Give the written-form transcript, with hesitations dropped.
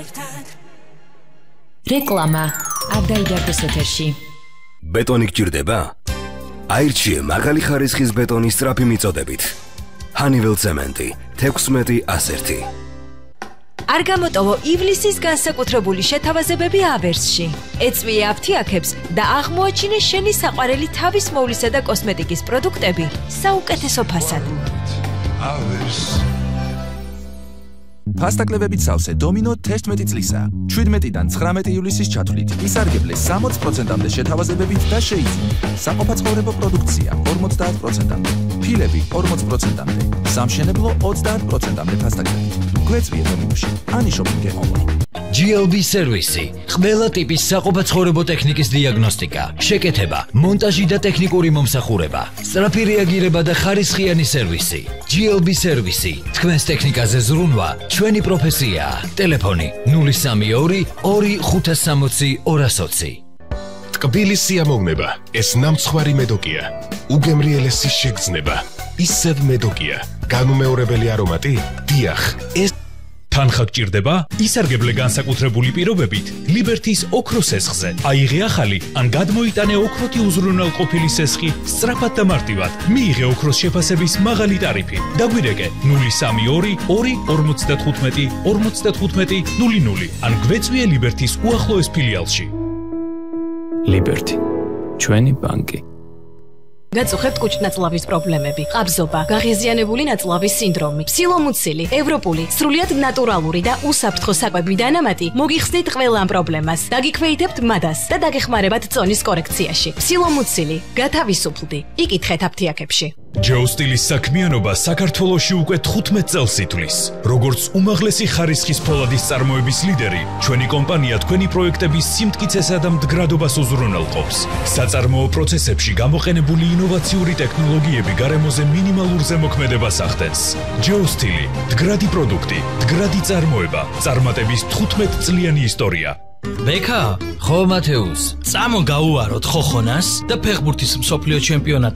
რეკლამა არ დაიდარდეს ეთერში. ბეტონი გჭირდება? აირჩიე მაღალი ხარისხის ბეტონის სწრაფი მიწოდებით. Honeywell ცემენტი 16-101. არ გამოტოვო ივლისის განსაკუთრებული შეთავაზებები ავერსში. ეწვიე აფთიაქებს და აღმოაჩინე შენი საყვარელი თავის მოვლისა და კოსმეტიკის პროდუქტები საუკეთესო ფასად. ფასტაკლებებით სავსე დომინო 11 წლისა. 17-დან 19 ივლისის ჩათვლით ისარგებლე 60%-მდე შეთავაზებებით და შეიძინე. საყოფაცხოვრებო პროდუქცია 50%-მდე, ფილები 40%-მდე, სამშენებლო 30%-მდე ფასტაკებით. გვეწვიე დომინოში. ანიშოპინგ გემოვლა. GLB სერვისი, ყველა ტიპის საყოფაცხოვრებო ტექნიკის დიაგნოსტიკა, შეკეთება, მონტაჟი და ტექნიკური მომსახურება, სწრაფი რეაგირება და ხარისხიანი სერვისი. GLB სერვისი, თქვენს ტექნიკაზე ზრუნვა, ჩვენი პროფესიაა. ტელეფონი 032 2560 220. ტკბილი სიამოვნება, ეს ნამცხვარი მედოკია. უგემრიელესი შეგრძნება, ისევ მედოკია. განუმეორებელი არომატი? დიახ, ეს თანხა გჭირდება? ისარგებლე განსაკუთრებული პირობებით ლიბერთის ოქროს სესხზე. აიღე ახალი ან გადმოიტანე ოქროთი უზრუნველყოფილი სესხი სწრაფად და მარტივად. მიიღე ოქროს შეფასების მაღალი ტარიფი. დაგვირეკე 032 255 55 00 ან გვეწვიე ლიბერთის უახლოეს ფილიალში. ლიბერთი, ჩვენი ბანკი. გაწუხებთ კუჭნაწლავის პრობლემები, ყაბზობა, გაღიზიანებული ნაწლავის სინდრომი, სილომუცილი, ევროპული, სრულიად ნატურალური და უსაფრთხო საკვები დანამატი მოგიხსნით ყველა ამ პრობლემას. დაგიქვეითებთ მადას და დაგეხმარებათ წონის კორექციაში. სილომუცილი, გათავისუფლდი, იკითხეთ აფთიაქებში. ჯეოსტილის საქმიანობა საქართველოში უკვე 15 წელს ითვლის. როგორც უმაღლესი ხარისხის ფოლადის წარმოების ლიდერი, ჩვენი კომპანია თქვენი პროექტების სიმტკიცესა და მდგრადობას უზრუნველყოფს. საწარმოო პროცესებში გამოყენებული ინოვაციური ტექნოლოგიები გარემოზე მინიმალურ ზემოქმედებას ახდენს. ჯეოსტილი, მდგრადი პროდუქტი, მდგრადი წარმოება, წარმატების 15 წლიანი ისტორია. ბექა, ხო მათეუს, წამო გაუაროთ ხოხონას და ფეხბურთის მსოფლიო ჩემპიონატი